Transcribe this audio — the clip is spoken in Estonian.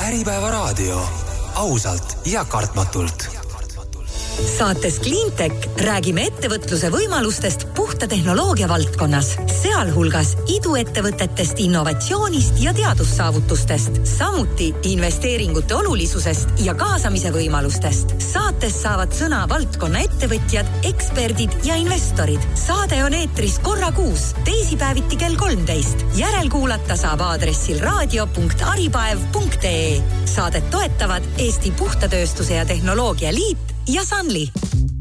Äripäevaraadio. Ausalt ja kartmatult. Saates Cleantech räägime ettevõtluse võimalustest puhta tehnoloogia valdkonnas, sealhulgas iduettevõtetest, innovatsioonist ja teadussaavutustest, samuti investeeringute olulisusest ja kaasamise võimalustest. Saates saavad sõna valdkonna ettevõtjad, eksperdid ja investorid. Saade on eetris korra kuus, teisipäeviti kell 13. Järelkuulata saab aadressil radio.aripaev.ee. Saadet toetavad Eesti Puhtatööstuse ja Tehnoloogia Liit ja Sunly.